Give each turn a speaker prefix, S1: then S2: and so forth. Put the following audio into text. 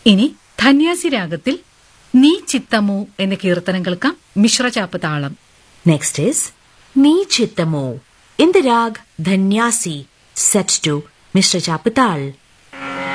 S1: ഇനി ധന്യാസി രാഗത്തിൽ നീ ചിത്തമോ എന്ന കീർത്തനം കേൾക്കാം. മിശ്രചാപ്പ് താളം.
S2: Next is Ni Chittamo in the rag Dhanyasi set to Mishra Chapatal.